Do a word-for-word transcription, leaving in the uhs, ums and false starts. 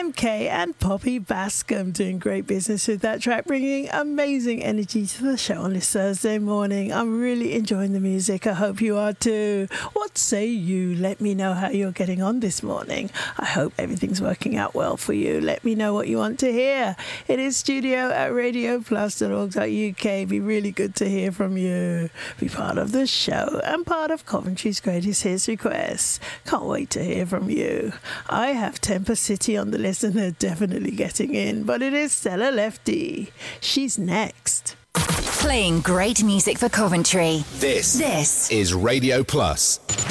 M K and Poppy Bascom doing great business with that track, bringing amazing energy to the show on this Thursday morning. I'm really enjoying the music. I hope you are too. What say you? Let me know how you're getting on this morning. I hope everything's working out well for you. Let me know what you want to hear. It is studio at radio plus dot org dot U K. Be really good to hear from you. Be part of the show and part of Coventry's Greatest Hits requests. Can't wait to hear from you. I have Temper City on the list and they're definitely getting in, but it is Stella Lefty. She's next. Playing great music for Coventry. This, this is Radio Plus.